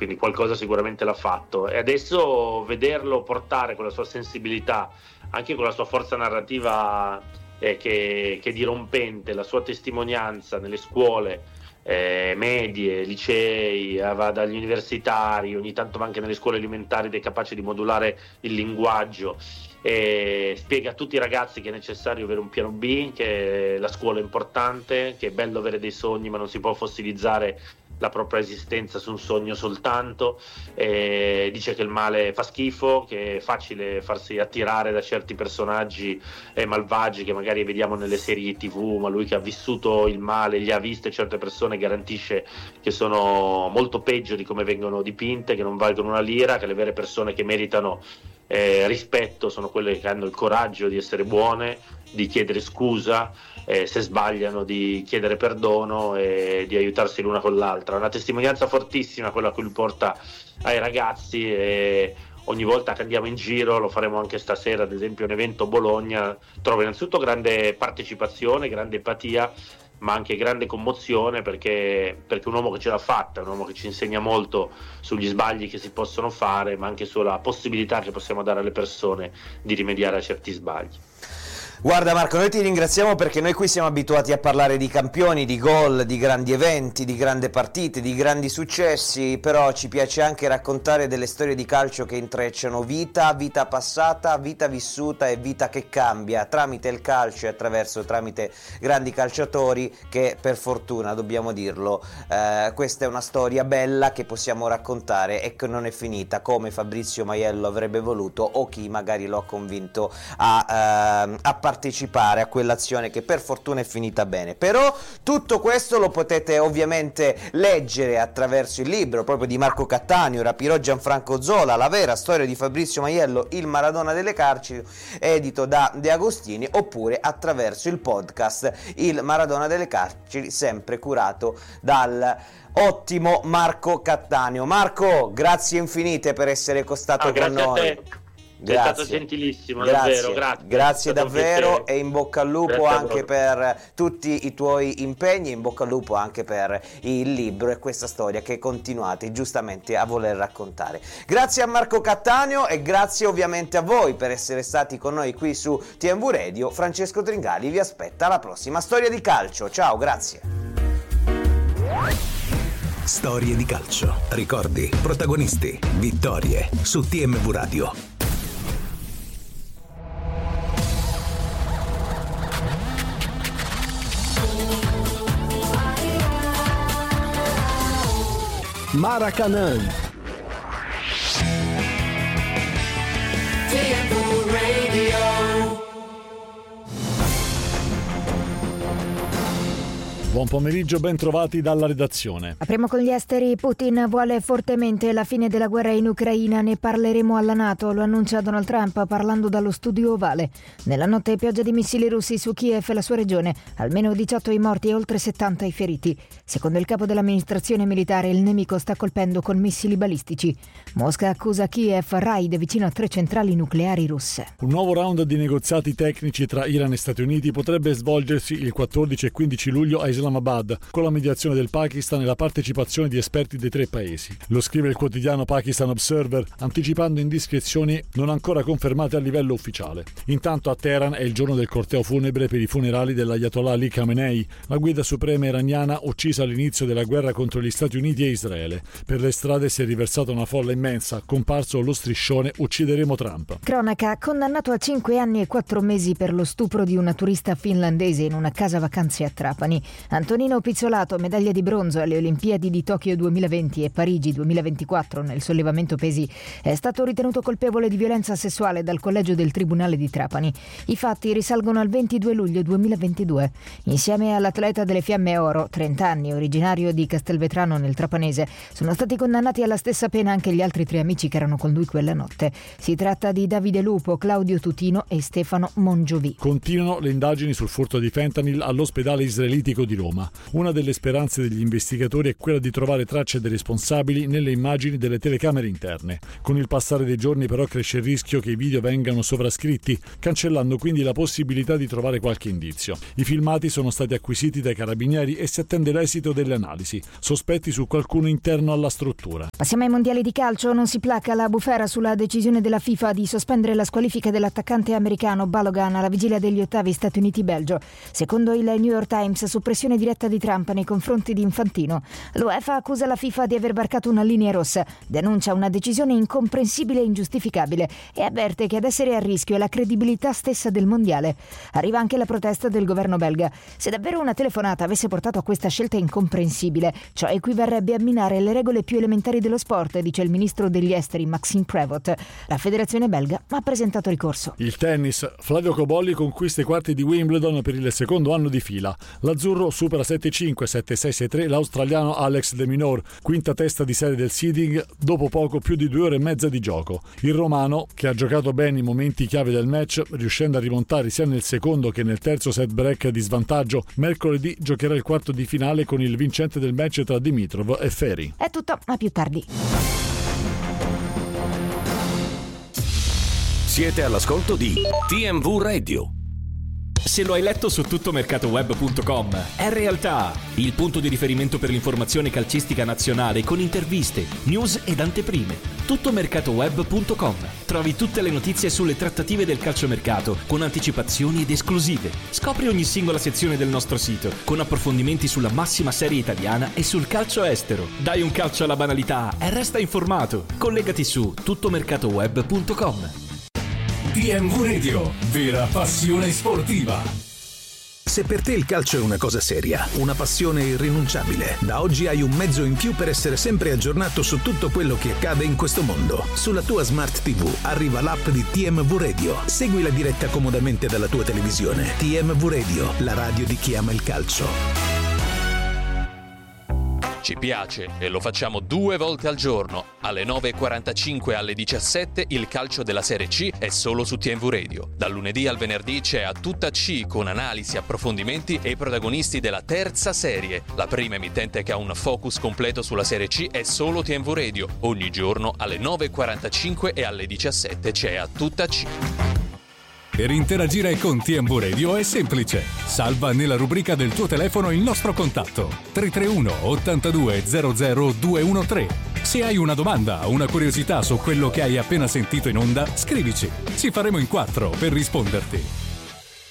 quindi qualcosa sicuramente l'ha fatto, e adesso vederlo portare con la sua sensibilità, anche con la sua forza narrativa che è dirompente, la sua testimonianza nelle scuole medie, licei, va dagli universitari, ogni tanto va anche nelle scuole elementari ed è capace di modulare il linguaggio, spiega a tutti i ragazzi che è necessario avere un piano B, che la scuola è importante, che è bello avere dei sogni ma non si può fossilizzare la propria esistenza su un sogno soltanto, dice che il male fa schifo, che è facile farsi attirare da certi personaggi malvagi che magari vediamo nelle serie TV, ma lui che ha vissuto il male, li ha viste certe persone, garantisce che sono molto peggio di come vengono dipinte, che non valgono una lira, che le vere persone che meritano rispetto sono quelle che hanno il coraggio di essere buone, di chiedere scusa, se sbagliano di chiedere perdono e di aiutarsi l'una con l'altra. Una testimonianza fortissima quella che lui porta ai ragazzi, e ogni volta che andiamo in giro, lo faremo anche stasera ad esempio, un evento Bologna, trovo innanzitutto grande partecipazione, grande empatia, ma anche grande commozione, perché un uomo che ce l'ha fatta, un uomo che ci insegna molto sugli sbagli che si possono fare, ma anche sulla possibilità che possiamo dare alle persone di rimediare a certi sbagli. Guarda Marco, noi ti ringraziamo perché noi qui siamo abituati a parlare di campioni, di gol, di grandi eventi, di grandi partite, di grandi successi, però ci piace anche raccontare delle storie di calcio che intrecciano vita passata, vita vissuta e vita che cambia tramite il calcio e tramite grandi calciatori che, per fortuna, dobbiamo dirlo, questa è una storia bella che possiamo raccontare e che non è finita come Fabrizio Maiello avrebbe voluto, o chi magari lo ha convinto a partecipare a quell'azione che per fortuna è finita bene. Però tutto questo lo potete ovviamente leggere attraverso il libro proprio di Marco Cattaneo, Rapirò Gianfranco Zola, la vera storia di Fabrizio Maiello, il Maradona delle carceri, edito da De Agostini, oppure attraverso il podcast Il Maradona delle carceri, sempre curato dal ottimo Marco Cattaneo. Marco, grazie infinite per essere costato con noi. Sei stato gentilissimo, davvero, grazie davvero, e in bocca al lupo anche per tutti i tuoi impegni, in bocca al lupo anche per il libro e questa storia che continuate giustamente a voler raccontare. Grazie a Marco Cattaneo e grazie ovviamente a voi per essere stati con noi qui su TMV Radio. Francesco Tringali vi aspetta alla prossima storia di calcio. Ciao, grazie. Storie di calcio, ricordi, protagonisti, vittorie su TMV Radio. Maracanã. TMV Radio. Buon pomeriggio, ben trovati dalla redazione. Apriamo con gli esteri. Putin vuole fortemente la fine della guerra in Ucraina, ne parleremo alla NATO, lo annuncia Donald Trump parlando dallo studio ovale. Nella notte pioggia di missili russi su Kiev e la sua regione, almeno 18 i morti e oltre 70 i feriti. Secondo il capo dell'amministrazione militare il nemico sta colpendo con missili balistici. Mosca accusa Kiev raid vicino a 3 centrali nucleari russe. Un nuovo round di negoziati tecnici tra Iran e Stati Uniti potrebbe svolgersi il 14 e 15 luglio a Islamabad, con la mediazione del Pakistan e la partecipazione di esperti dei 3 paesi. Lo scrive il quotidiano Pakistan Observer, anticipando indiscrezioni non ancora confermate a livello ufficiale. Intanto a Teheran è il giorno del corteo funebre per i funerali dell'Ayatollah Ali Khamenei, la guida suprema iraniana uccisa all'inizio della guerra contro gli Stati Uniti e Israele. Per le strade si è riversata una folla immensa, comparso lo striscione "Uccideremo Trump". Cronaca: condannato a 5 anni e 4 mesi per lo stupro di una turista finlandese in una casa vacanze a Trapani. Antonino Pizzolato, medaglia di bronzo alle Olimpiadi di Tokyo 2020 e Parigi 2024 nel sollevamento pesi, è stato ritenuto colpevole di violenza sessuale dal collegio del Tribunale di Trapani. I fatti risalgono al 22 luglio 2022. Insieme all'atleta delle Fiamme Oro, 30 anni, originario di Castelvetrano nel Trapanese, sono stati condannati alla stessa pena anche gli altri 3 amici che erano con lui quella notte. Si tratta di Davide Lupo, Claudio Tutino e Stefano Mongiovi. Continuano le indagini sul furto di fentanyl all'ospedale israelitico di Roma. Roma. Una delle speranze degli investigatori è quella di trovare tracce dei responsabili nelle immagini delle telecamere interne. Con il passare dei giorni però cresce il rischio che i video vengano sovrascritti, cancellando quindi la possibilità di trovare qualche indizio. I filmati sono stati acquisiti dai carabinieri e si attende l'esito delle analisi. Sospetti su qualcuno interno alla struttura. Passiamo ai mondiali di calcio. Non si placa la bufera sulla decisione della FIFA di sospendere la squalifica dell'attaccante americano Balogun alla vigilia degli ottavi Stati Uniti-Belgio. Secondo il New York Times, su pressione diretta di Trump nei confronti di Infantino, l'UEFA accusa la FIFA di aver varcato una linea rossa, denuncia una decisione incomprensibile e ingiustificabile e avverte che ad essere a rischio è la credibilità stessa del mondiale. Arriva anche la protesta del governo belga. Se davvero una telefonata avesse portato a questa scelta incomprensibile, ciò equivarrebbe a minare le regole più elementari dello sport, dice il ministro degli esteri Maxime Prévost. La federazione belga ha presentato ricorso. Il tennis. Flavio Cobolli conquista i quarti di Wimbledon per il secondo anno di fila. L'azzurro supera 7-5, 7-6, 6-3 l'australiano Alex de Minaur, quinta testa di serie del seeding dopo poco più di 2 ore e mezza di gioco. Il romano, che ha giocato bene i momenti chiave del match, riuscendo a rimontare sia nel secondo che nel terzo set break di svantaggio, mercoledì giocherà il quarto di finale con il vincente del match tra Dimitrov e Ferri. È tutto, a più tardi. Siete all'ascolto di TMV Radio. Se lo hai letto su tuttomercatoweb.com, è realtà. Il punto di riferimento per l'informazione calcistica nazionale con interviste, news ed anteprime. Tuttomercatoweb.com. Trovi tutte le notizie sulle trattative del calciomercato con anticipazioni ed esclusive. Scopri ogni singola sezione del nostro sito con approfondimenti sulla massima serie italiana e sul calcio estero. Dai un calcio alla banalità e resta informato. Collegati su tuttomercatoweb.com. TMV Radio, vera passione sportiva. Se per te il calcio è una cosa seria, una passione irrinunciabile, da oggi hai un mezzo in più per essere sempre aggiornato su tutto quello che accade in questo mondo. Sulla tua Smart TV arriva l'app di TMV Radio. Segui la diretta comodamente dalla tua televisione. TMV Radio, la radio di chi ama il calcio. Ci piace e lo facciamo 2 volte al giorno. Alle 9.45 e alle 17 il calcio della Serie C è solo su TMV Radio. Dal lunedì al venerdì c'è A Tutta C con analisi, approfondimenti e i protagonisti della terza serie. La prima emittente che ha un focus completo sulla Serie C è solo TMV Radio. Ogni giorno alle 9.45 e alle 17 c'è A Tutta C. Per interagire con TMV Radio è semplice. Salva nella rubrica del tuo telefono il nostro contatto 331 82 00 213. Se hai una domanda o una curiosità su quello che hai appena sentito in onda, scrivici. Ci faremo in 4 per risponderti.